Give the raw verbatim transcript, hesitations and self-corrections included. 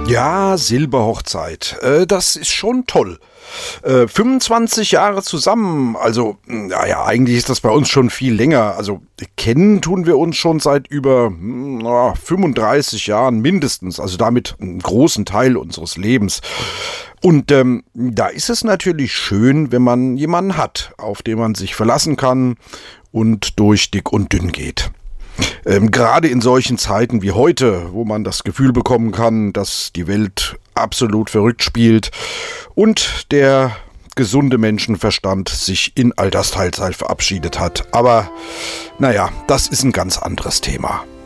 Ja, Silberhochzeit. Äh, das ist schon toll. Äh, fünfundzwanzig Jahre zusammen, also, naja, eigentlich ist das bei uns schon viel länger. Also, kennen tun wir uns schon seit über na, fünfunddreißig Jahren mindestens, also damit einen großen Teil unseres Lebens. Und ähm, da ist es natürlich schön, wenn man jemanden hat, auf den man sich verlassen kann und durch dick und dünn geht. Ähm, gerade in solchen Zeiten wie heute, wo man das Gefühl bekommen kann, dass die Welt absolut verrückt spielt und der gesunde Menschenverstand sich in Altersteilzeit verabschiedet hat. Aber naja, das ist ein ganz anderes Thema.